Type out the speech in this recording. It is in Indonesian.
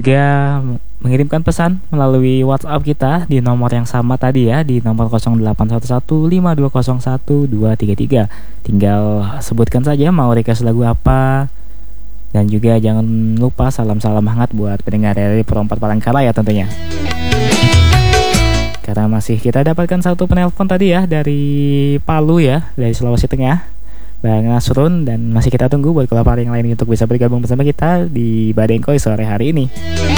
juga mengirimkan pesan melalui WhatsApp kita di nomor yang sama tadi ya, di nomor 081152011233. Tinggal sebutkan saja mau request lagu apa. Dan juga jangan lupa salam-salam hangat buat pendengar dari Perompak Palangkaraya tentunya. Karena masih kita dapatkan satu penelpon tadi ya dari Palu ya, dari Sulawesi Tengah, Bang Nasrun, dan masih kita tunggu buat kelapar yang lain untuk bisa bergabung bersama kita di Badengkoy sore hari ini.